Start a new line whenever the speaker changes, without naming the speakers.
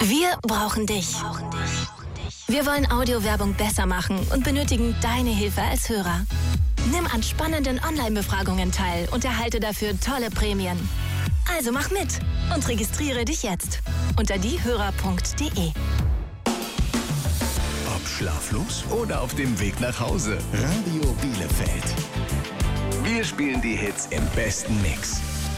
Wir brauchen dich. Wir wollen Audiowerbung besser machen und benötigen deine Hilfe als Hörer. Nimm an spannenden Online-Befragungen teil und erhalte dafür tolle Prämien. Also mach mit und registriere dich jetzt unter diehörer.de.
Ob schlaflos oder auf dem Weg nach Hause. Radio Bielefeld. Wir spielen die Hits im besten Mix.